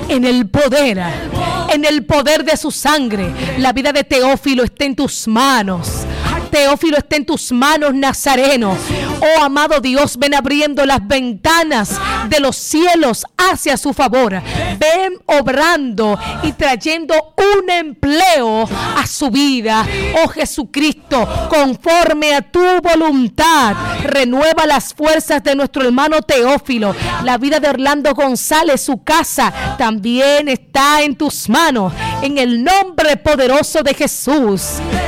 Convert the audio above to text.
en el poder de su sangre. La vida de Teófilo está en tus manos. Teófilo está en tus manos, Nazareno. Oh amado Dios, ven abriendo las ventanas de los cielos hacia su favor. Ven obrando y trayendo un empleo a su vida. Oh Jesucristo, conforme a tu voluntad, renueva las fuerzas de nuestro hermano Teófilo. La vida de Orlando González, su casa, también está en tus manos. En el nombre poderoso de Jesús.